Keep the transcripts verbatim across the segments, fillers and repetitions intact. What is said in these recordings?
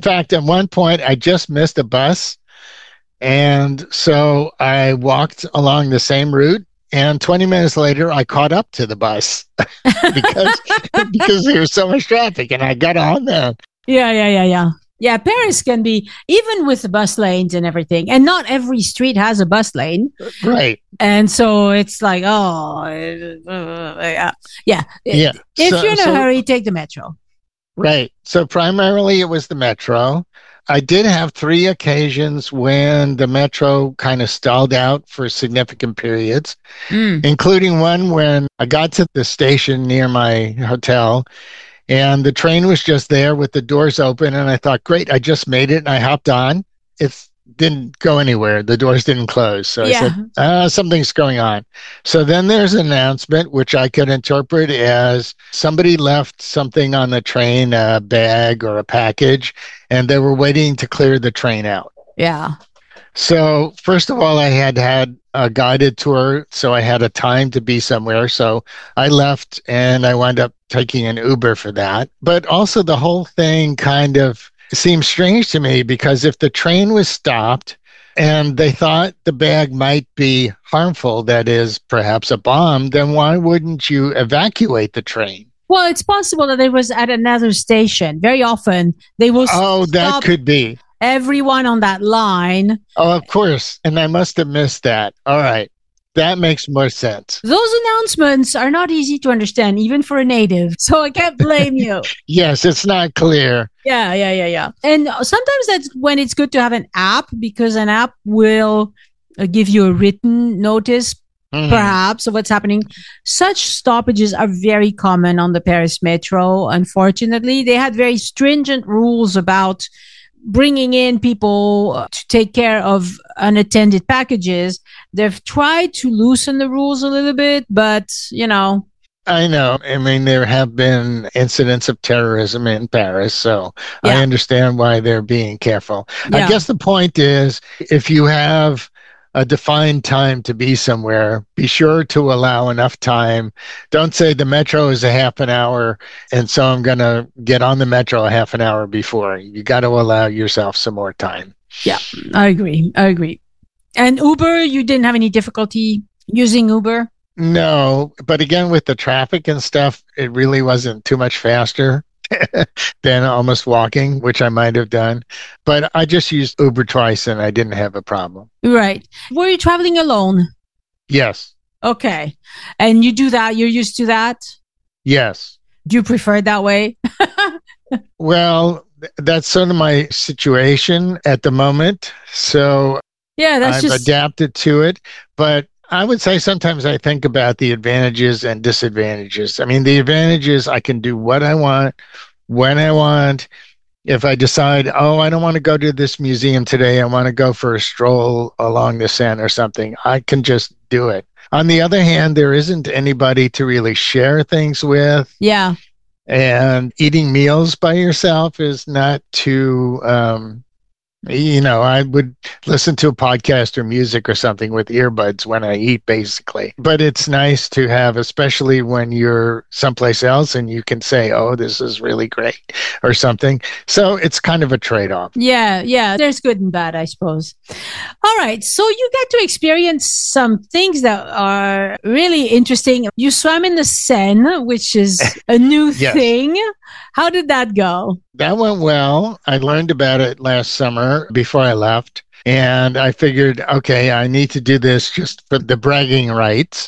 fact, at one point, I just missed a bus. And so I walked along the same route. And twenty minutes later, I caught up to the bus because because there was so much traffic. And I got on there. Yeah, yeah, yeah, yeah. Yeah, Paris can be, even with the bus lanes and everything, and not every street has a bus lane. Right. And so it's like, oh, uh, yeah. yeah. Yeah. If so, you're in a so, hurry, take the metro. Right. So primarily it was the metro. I did have three occasions when the metro kind of stalled out for significant periods, mm. including one when I got to the station near my hotel and the train was just there with the doors open. And I thought, great, I just made it. And I hopped on. It didn't go anywhere. The doors didn't close. So yeah. I said, uh, something's going on. So then there's an announcement, which I could interpret as somebody left something on the train, a bag or a package, and they were waiting to clear the train out. Yeah. So first of all, I had had a guided tour, so I had a time to be somewhere. So I left and I wound up taking an Uber for that. But also the whole thing kind of seems strange to me because if the train was stopped and they thought the bag might be harmful, that is perhaps a bomb, then why wouldn't you evacuate the train? Well, it's possible that it was at another station. Very often they will Oh, that stop could be. Everyone on that line. Oh, of course. And I must have missed that. All right. That makes more sense. Those announcements are not easy to understand, even for a native. So I can't blame you. Yes, it's not clear. Yeah, yeah, yeah, yeah. And sometimes that's when it's good to have an app, because an app will uh, give you a written notice, mm-hmm. perhaps, of what's happening. Such stoppages are very common on the Paris Metro. Unfortunately, they had very stringent rules about bringing in people to take care of unattended packages. They've tried to loosen the rules a little bit, but, you know. I know. I mean, there have been incidents of terrorism in Paris, so yeah. I understand why they're being careful. Yeah. I guess the point is, if you have a defined time to be somewhere, be sure to allow enough time. Don't say the metro is a half an hour, and so I'm going to get on the metro a half an hour before. You got to allow yourself some more time. Yeah, I agree. I agree. And Uber, you didn't have any difficulty using Uber? No, but again, with the traffic and stuff, it really wasn't too much faster than almost walking, which I might have done. But I just used Uber twice and I didn't have a problem. Right. Were you traveling alone? Yes. Okay. And you do that? You're used to that? Yes. Do you prefer it that way? Well, that's sort of my situation at the moment. So yeah, that's I've just... adapted to it. But I would say sometimes I think about the advantages and disadvantages. I mean, the advantages, I can do what I want, when I want. If I decide, oh, I don't want to go to this museum today, I want to go for a stroll along the Seine or something, I can just do it. On the other hand, there isn't anybody to really share things with. Yeah. And eating meals by yourself is not too... Um, You know, I would listen to a podcast or music or something with earbuds when I eat, basically. But it's nice to have, especially when you're someplace else and you can say, oh, this is really great or something. So it's kind of a trade-off. Yeah, yeah. There's good and bad, I suppose. All right. So you got to experience some things that are really interesting. You swam in the Seine, which is a new yes. thing. How did that go? That went well. I learned about it last summer before I left. And I figured, okay, I need to do this just for the bragging rights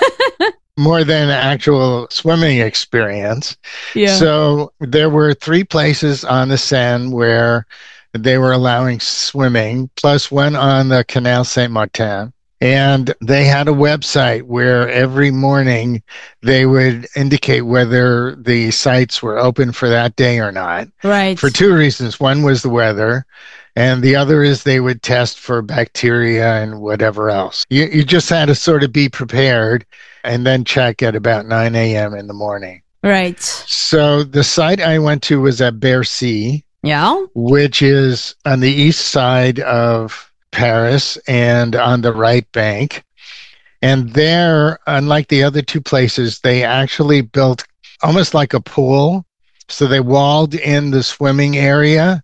more than actual swimming experience. Yeah. So there were three places on the Seine where they were allowing swimming, plus one on the Canal Saint-Martin. And they had a website where every morning they would indicate whether the sites were open for that day or not. Right. For two reasons. One was the weather, and the other is they would test for bacteria and whatever else. You, you just had to sort of be prepared and then check at about nine a.m. in the morning. Right. So the site I went to was at Bercy. Yeah. Which is on the east side of Paris and on the right bank. And there, unlike the other two places, they actually built almost like a pool. So they walled in the swimming area